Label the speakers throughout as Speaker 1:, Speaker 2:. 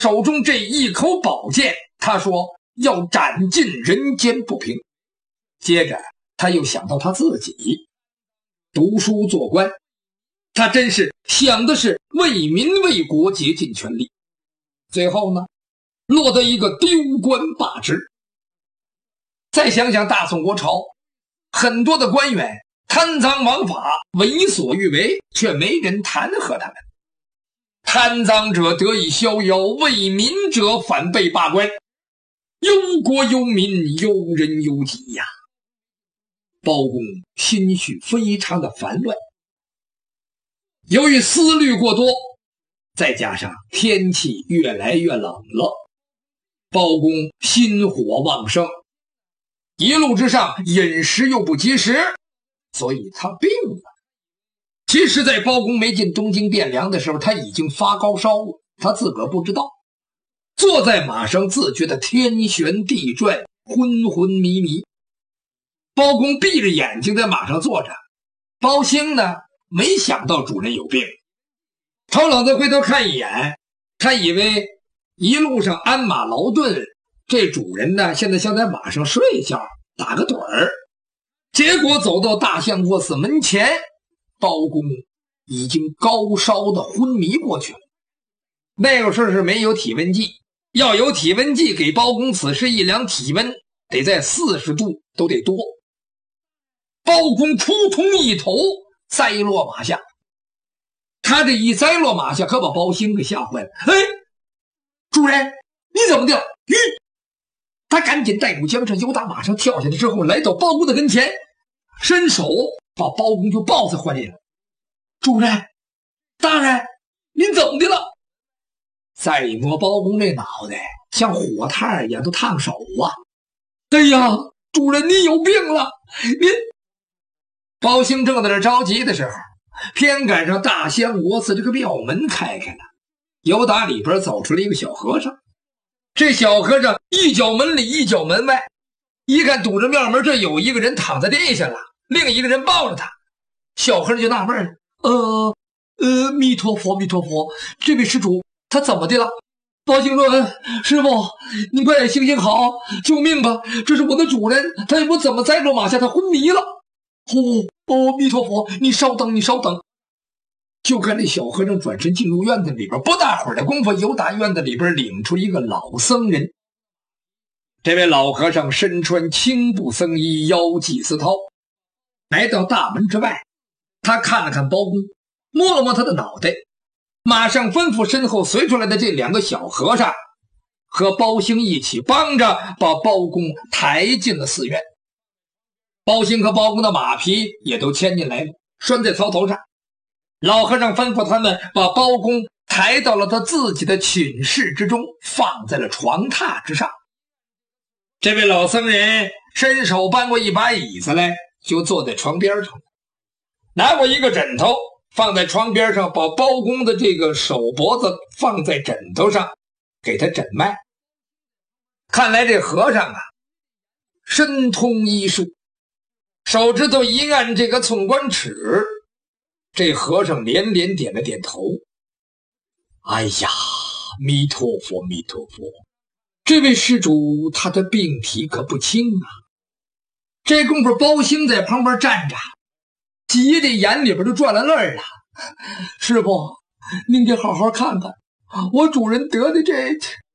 Speaker 1: 手中这一口宝剑，他说要斩尽人间不平。接着他又想到他自己读书做官，他真是想的是为民为国，竭尽全力，最后呢落得一个丢官罢职。再想想大宋国朝，很多的官员贪赃枉法，为所欲为，却没人弹劾他们。贪赃者得以逍遥，为民者反被罢官，忧国忧民，忧人忧己呀。包公心绪非常的烦乱，由于思虑过多，再加上天气越来越冷了，包公心火旺盛，一路之上饮食又不及时，所以他病了。其实在包公没进东京汴梁的时候，他已经发高烧了，他自个儿不知道，坐在马上自觉得天旋地转，昏昏迷迷。包公闭着眼睛在马上坐着，包兴呢没想到主人有病，头脑子回头看一眼，他以为一路上鞍马劳顿，这主人呢现在想在马上睡一觉打个盹儿，结果走到大相国寺门前，包公已经高烧的昏迷过去了。那个时候是没有体温计，要有体温计给包公此时一量体温得在40度都得多。包公扑通一头栽落马下，他这一栽落马下可把包兴给吓坏了。哎，主人你怎么的了？他赶紧带鼓将士由打马上跳下来之后，来到包公的跟前，伸手把包公就抱在怀里了。主人大人您怎么的了？再一摸包公这脑袋像火炭一样都烫手啊。哎呀，主人您有病了，您。包兴正在这着急的时候，偏赶上大相国寺这个庙门开开了，由打里边走出了一个小和尚。这小和尚一脚门里一脚门外，一看堵着庙门，这有一个人躺在地下了，另一个人抱着他。小和尚就纳闷了，弥陀佛弥陀佛，这位施主他怎么的了？包兴说，师傅您快点行行好，救命吧，这是我的主人，他也不怎么栽落马下，他昏迷了。弥陀佛，你稍等你稍等。就看这小和尚转身进入院子里边，不大会儿的功夫，由打院子里边领出一个老僧人。这位老和尚身穿青布僧衣，腰系丝绦，来到大门之外，他看了看包公，摸了摸他的脑袋，马上吩咐身后随出来的这2个小和尚和包兴一起帮着把包公抬进了寺院。包兴和包公的马匹也都牵进来了，拴在槽头上。老和尚吩咐他们把包公抬到了他自己的寝室之中，放在了床榻之上。这位老僧人伸手搬过一把椅子来，就坐在床边上，拿过一个枕头放在床边上，把包公的这个手脖子放在枕头上，给他诊脉。看来这和尚啊深通医术，手指头一按这个寸关尺，这和尚连连点了点头。哎呀，弥陀佛弥陀佛，这位施主他的病体可不轻啊。这功夫包兴在旁边站着，急的眼里边都转了泪了。师傅您得好好看看我主人得的这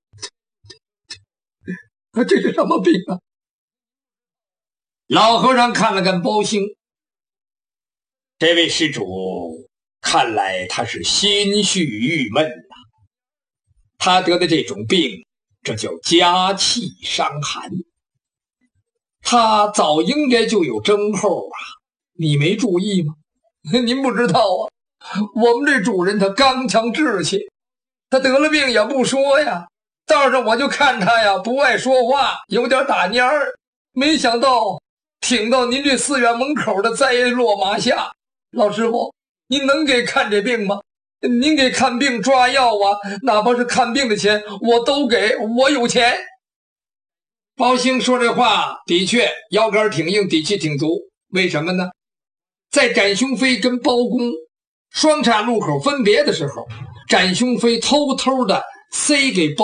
Speaker 1: 是什么病啊？老和尚看了看包兴，这位施主看来他是心绪郁闷呐。他得的这种病，这叫家气伤寒，他早应该就有征候啊，你没注意吗？您不知道啊，我们这主人他刚强志气，他得了病也不说呀，道上我就看他呀不爱说话，有点打蔫儿，没想到挺到您这寺院门口的栽落马下。老师傅您能给看这病吗？您给看病抓药啊，哪怕是看病的钱我都给，我有钱。包兴说这话的确腰杆挺硬，底气挺足。为什么呢？在展雄飞跟包公双岔路口分别的时候，展雄飞偷偷的塞给